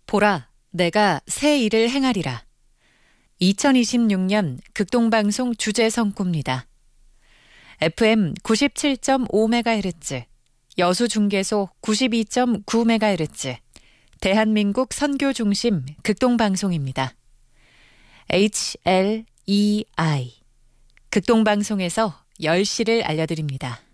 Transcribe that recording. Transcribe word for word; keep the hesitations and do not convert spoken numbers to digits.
보라, 내가 새 일을 행하리라. 이천이십육 년 극동방송 주제 선고입니다. 에프엠 구십칠 점 오 메가헤르츠, 여수중계소 구십이 점 구 메가헤르츠, 대한민국 선교중심 극동방송입니다. 에이치 엘 이 아이, 극동방송에서 열 시를 알려드립니다.